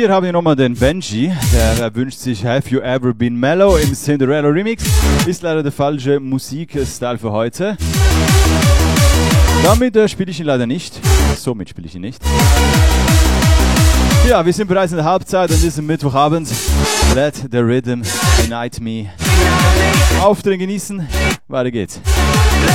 Hier haben wir nochmal den Benji, der wünscht sich Have You Ever Been Mellow im Cinderella Remix. Ist leider der falsche Musikstyle für heute. Damit spiele ich ihn leider nicht. Somit spiele ich ihn nicht. Ja, wir sind bereits in der Halbzeit an diesem Mittwochabend. Let the Rhythm Unite Me. Auftritt genießen. Weiter geht's.